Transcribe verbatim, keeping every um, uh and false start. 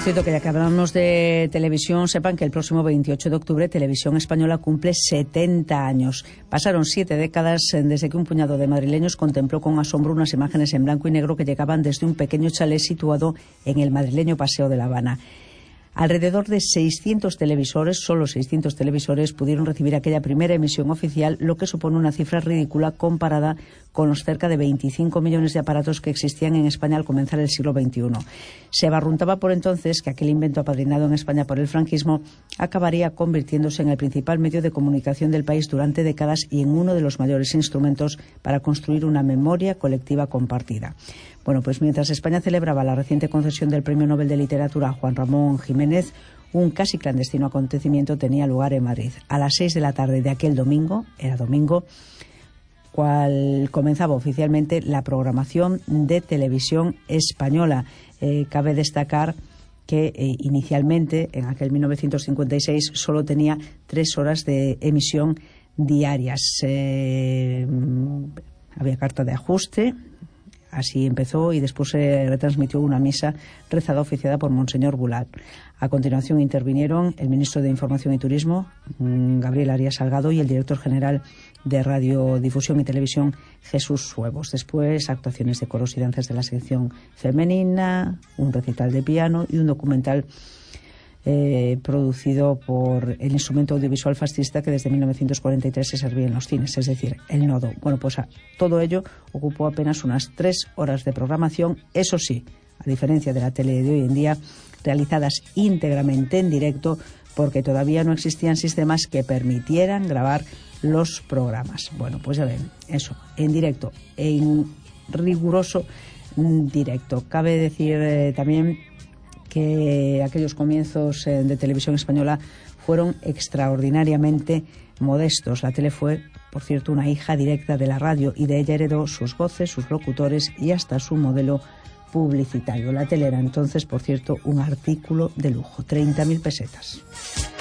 cierto que ya que hablamos de televisión, sepan que el próximo veintiocho de octubre Televisión Española cumple setenta años. Pasaron siete décadas desde que un puñado de madrileños contempló con asombro unas imágenes en blanco y negro que llegaban desde un pequeño chalet situado en el madrileño Paseo de La Habana. Alrededor de seiscientos televisores, solo seiscientos televisores, pudieron recibir aquella primera emisión oficial, lo que supone una cifra ridícula comparada con los cerca de veinticinco millones de aparatos que existían en España al comenzar el siglo veintiuno. Se barruntaba por entonces que aquel invento apadrinado en España por el franquismo acabaría convirtiéndose en el principal medio de comunicación del país durante décadas y en uno de los mayores instrumentos para construir una memoria colectiva compartida. Bueno, pues mientras España celebraba la reciente concesión del Premio Nobel de Literatura a Juan Ramón Jiménez, un casi clandestino acontecimiento tenía lugar en Madrid. A las seis de la tarde de aquel domingo, era domingo, cual comenzaba oficialmente la programación de Televisión Española. Eh, cabe destacar que eh, inicialmente, en aquel mil novecientos cincuenta y seis, solo tenía tres horas de emisión diarias. Eh, había carta de ajuste. Así empezó y después se retransmitió una misa rezada oficiada por Monseñor Bulat. A continuación intervinieron el ministro de Información y Turismo, Gabriel Arias Salgado, y el director general de Radiodifusión y Televisión, Jesús Suevos. Después, actuaciones de coros y danzas de la sección femenina, un recital de piano y un documental Eh, producido por el instrumento audiovisual fascista que desde mil novecientos cuarenta y tres se servía en los cines, es decir, el nodo. Bueno, pues a, todo ello ocupó apenas unas tres horas de programación, eso sí, a diferencia de la tele de hoy en día, realizadas íntegramente en directo, porque todavía no existían sistemas que permitieran grabar los programas. Bueno, pues ya ven, eso, en directo, en riguroso directo. Cabe decir eh, también que aquellos comienzos eh, de Televisión Española fueron extraordinariamente modestos. La tele fue, por cierto, una hija directa de la radio y de ella heredó sus voces, sus locutores y hasta su modelo publicitario. La tele era entonces, por cierto, un artículo de lujo, treinta mil pesetas.